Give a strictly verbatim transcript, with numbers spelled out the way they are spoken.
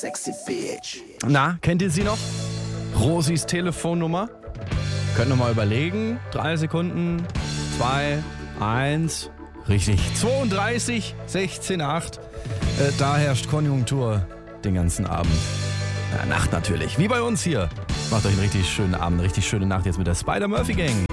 sexy bitch. Na, kennt ihr sie noch? Rosis Telefonnummer? Könnt ihr mal überlegen. Drei Sekunden. Zwei. Eins. Richtig. zweiunddreißig. sechzehn acht. Äh, da herrscht Konjunktur den ganzen Abend. Na, Nacht natürlich. Wie bei uns hier. Macht euch einen richtig schönen Abend, eine richtig schöne Nacht jetzt mit der Spider-Murphy Gang.